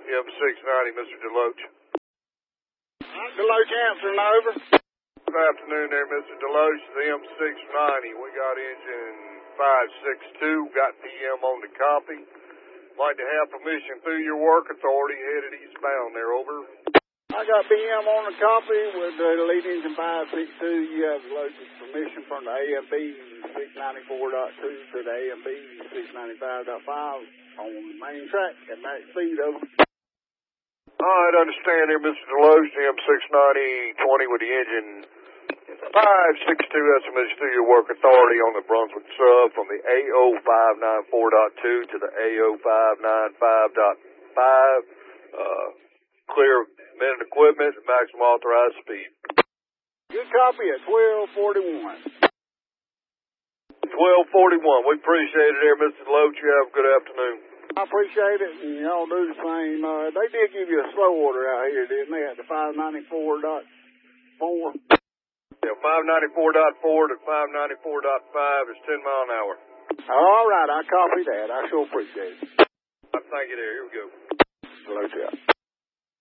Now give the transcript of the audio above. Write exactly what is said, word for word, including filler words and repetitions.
M six ninety, Mister Deloach. Deloach answering over. Good afternoon there, Mister Deloach. The M six ninety. We got engine five six two, got P M on the copy. Like to have permission through your work authority headed eastbound there, over. I got P M on the copy with the lead engine five six two. You have Deloach's permission from the A M B six ninety-four point two to the A M B six ninety-five point five on the main track at max speed, over. All right, understand here, Mister Deloach. The M six ninety twenty with the engine five six two estimates through your work authority on the Brunswick sub from the A O five ninety-four point two to the A O five ninety-five point five. Uh, clear minute equipment, maximum authorized speed. Good copy at twelve forty-one. twelve forty-one. We appreciate it there, Mister Deloach. You have a good afternoon. I appreciate it, and y'all do the same. Uh, they did give you a slow order out here, didn't they, at the five ninety-four point four? Yeah, five ninety-four point four to five ninety-four point five is ten mile an hour. All right, I copy that. I sure appreciate it. I thank you there. Here we go. Deloach out.